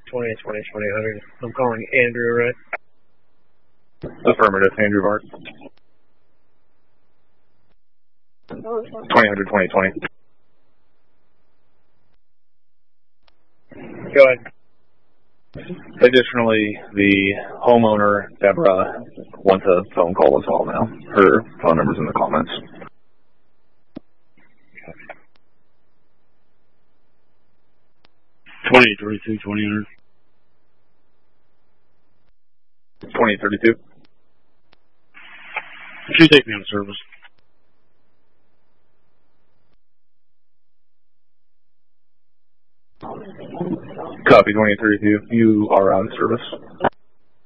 20, I'm calling Andrew, right? Affirmative, Andrew Bart. 2000, 2020. Go ahead. Additionally, the homeowner, Deborah, wants a phone call as well now. Her phone number's in the comments. $20.32, $20. 2032. She take me on service. Copy 2032. You are on service.